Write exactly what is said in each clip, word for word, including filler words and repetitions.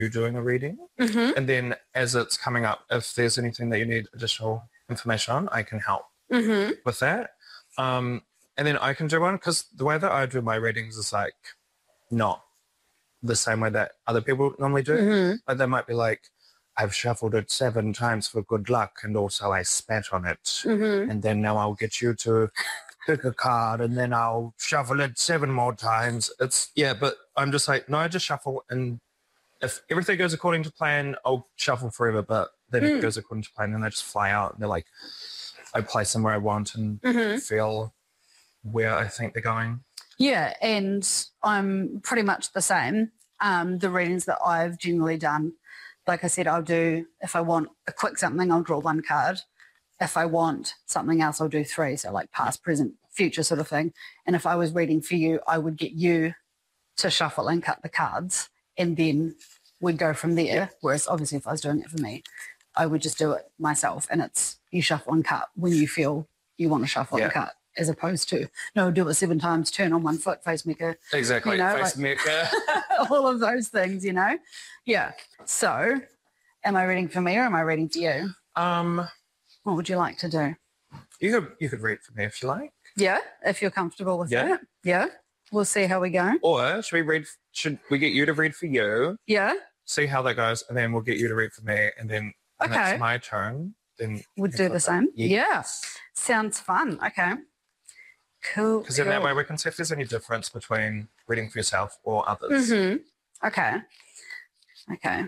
you doing a reading. Mm-hmm. And then as it's coming up, if there's anything that you need additional information on, I can help Mm-hmm. with that. Um, and then I can do one because the way that I do my readings is like not the same way that other people normally do. Mm-hmm. Like they might be like, I've shuffled it seven times for good luck and also I spat on it. Mm-hmm. And then now I'll get you to pick a card and then I'll shuffle it seven more times. It's, yeah, but I'm just like, no, I just shuffle and if everything goes according to plan, I'll shuffle forever. But then if Mm. it goes according to plan, then I just fly out and they're like, I place them where I want and Mm-hmm. feel where I think they're going. Yeah, and I'm pretty much the same. Um, the readings that I've generally done, like I said, I'll do, if I want a quick something, I'll draw one card. If I want something else, I'll do three. So like past, present, future sort of thing. And if I was reading for you, I would get you to shuffle and cut the cards and then we'd go from there. Yeah. Whereas obviously if I was doing it for me, I would just do it myself and it's you shuffle and cut when you feel you want to shuffle Yeah. and cut as opposed to, no, do it seven times, turn on one foot, face maker, Exactly. You know, Face like- maker. all of those things, you know? Yeah. So am I reading for me or am I reading for you? um, What would you like to do? you could you could read for me if you like. Yeah, if you're comfortable with Yeah. it. Yeah. We'll see how we go. Or should we read? Should we get you to read for you? Yeah. See how that goes, and then we'll get you to read for me, and then when Okay. it's my turn. Then Would we do flip the it. same. Yeah. Yeah. Sounds fun. Okay. Cool. Because in that way we can see if there's any difference between reading for yourself or others. Mm-hmm. Okay. Okay.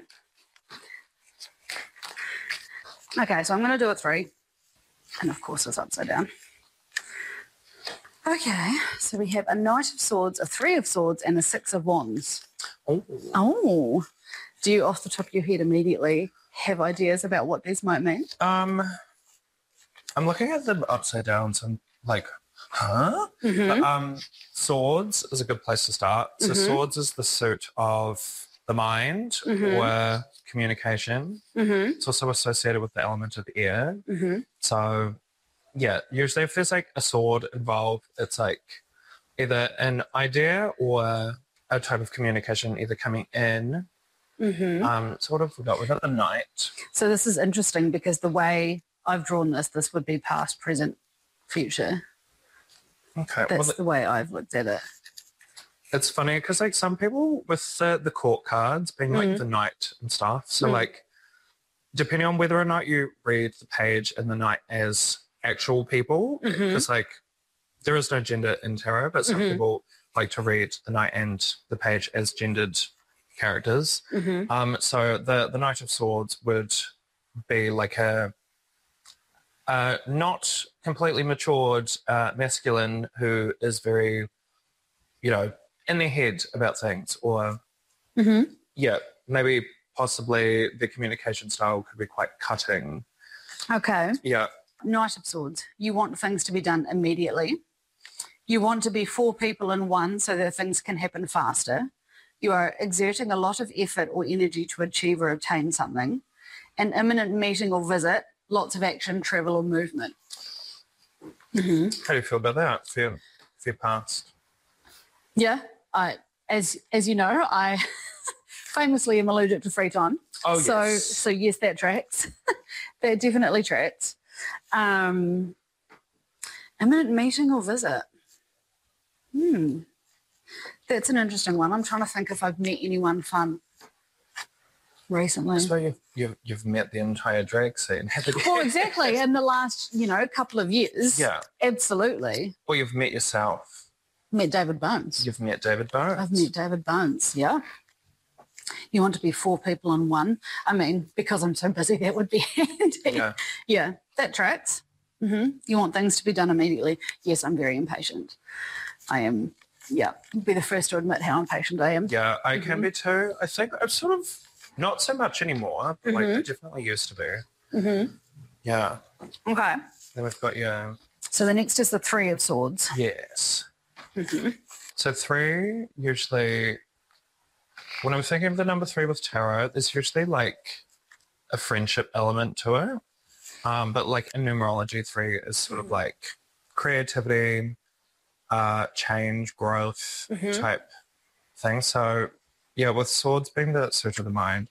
Okay, so I'm going to do it three. And of course it's upside down. Okay, so we have a Knight of Swords, a Three of Swords, and a Six of Wands. Oh. Oh. Do you, off the top of your head, immediately have ideas about what these might mean? Um, I'm looking at them upside down, so I'm like, huh? Mm-hmm. But, um, swords is a good place to start. So Mhm. swords is the suit of the mind Mhm. or communication. Mm-hmm. It's also associated with the element of air. Mm-hmm. So, yeah, usually if there's like a sword involved, it's like either an idea or a type of communication either coming in. Mm-hmm. Um, so what have we got? We've got the knight. So this is interesting because the way I've drawn this, this would be past, present, future. Okay, That's well, the way I've looked at it. it's funny because like some people with the, the court cards being like Mm. the knight and stuff. So Mm. like, depending on whether or not you read the page and the knight as actual people, Mhm. because like there is no gender in tarot, but some Mhm. people like to read the knight and the page as gendered characters. Mm-hmm. Um, so the the Knight of Swords would be like a, a not completely matured uh, masculine who is very, you know, in their head about things, or Mm-hmm. yeah, maybe possibly the communication style could be quite cutting. Okay. Yeah, Knight of Swords. You want things to be done immediately. You want to be four people in one so that things can happen faster. You are exerting a lot of effort or energy to achieve or obtain something. An imminent meeting or visit, lots of action, travel or movement. Mm-hmm. how do you feel about that? Feel feel past. Yeah, I as as you know, I famously am allergic to free time. Oh so yes. so yes, that tracks. That definitely tracks. Um, imminent meeting or visit. Hmm. That's an interesting one. I'm trying to think if I've met anyone fun recently. So you've, you've you've met the entire drag scene, haven't you? Well, exactly. In the last, you know, couple of years. Yeah. Absolutely. Or you've met yourself. Met David Bones. You've met David Bones. I've met David Bones, yeah. You want to be four people in one. I mean, because I'm so busy, that would be handy. Yeah. Yeah, that tracks. hmm You want things to be done immediately. Yes, I'm very impatient. I am, yeah, be the first to admit how impatient I am. Yeah, I can Mm-hmm. be too. I think I'm sort of not so much anymore, but like I Mhm. definitely used to be. hmm Yeah. Okay. Then we've got your So the next is the Three of Swords. yes. hmm So three usually when I'm thinking of the number three with tarot, there's usually like a friendship element to it. Um, but like in numerology, three is sort of like creativity, uh, change, growth Mhm. type thing. So Yeah, with swords being the suit of the mind,